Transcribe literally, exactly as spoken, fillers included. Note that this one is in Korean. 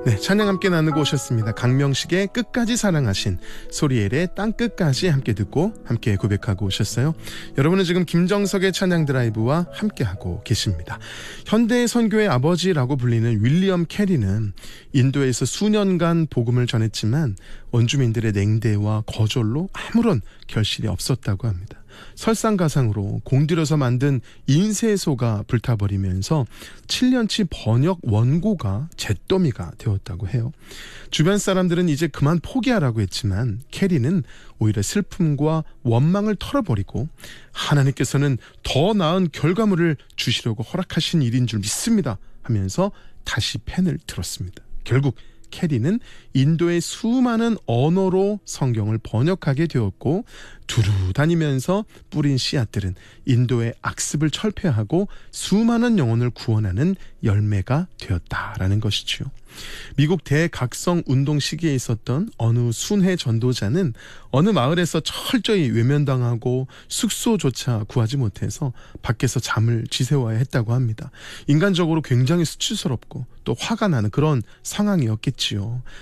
네, 찬양 함께 나누고 오셨습니다. 강명식의 끝까지 사랑하신, 소리엘의 땅끝까지 함께 듣고 함께 고백하고 오셨어요. 여러분은 지금 김정석의 찬양 드라이브와 함께하고 계십니다. 현대의 선교의 아버지라고 불리는 윌리엄 캐리는 인도에서 수년간 복음을 전했지만 원주민들의 냉대와 거절로 아무런 결실이 없었다고 합니다. 설상가상으로 공들여서 만든 인쇄소가 불타버리면서 칠 년치 번역 원고가 잿더미가 되었다고 해요. 주변 사람들은 이제 그만 포기하라고 했지만 캐리는 오히려 슬픔과 원망을 털어버리고 하나님께서는 더 나은 결과물을 주시려고 허락하신 일인 줄 믿습니다 하면서 다시 펜을 들었습니다. 결국 캐리는 인도의 수많은 언어로 성경을 번역하게 되었고 두루 다니면서 뿌린 씨앗들은 인도의 악습을 철폐하고 수많은 영혼을 구원하는 열매가 되었다라는 것이죠. 미국 대각성 운동 시기에 있었던 어느 순회 전도자는 어느 마을에서 철저히 외면당하고 숙소조차 구하지 못해서 밖에서 잠을 지새워야 했다고 합니다. 인간적으로 굉장히 수치스럽고 또 화가 나는 그런 상황이었겠지요.